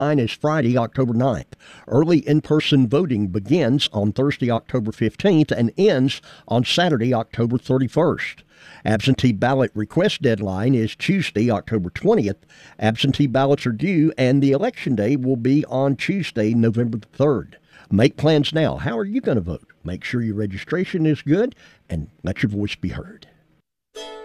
deadline is Friday, October 9th. Early in-person voting begins on Thursday, October 15th and ends on Saturday, October 31st. Absentee ballot request deadline is Tuesday, October 20th. Absentee ballots are due, and the election day will be on Tuesday, November the 3rd. Make plans now. How are you going to vote? Make sure your registration is good and let your voice be heard.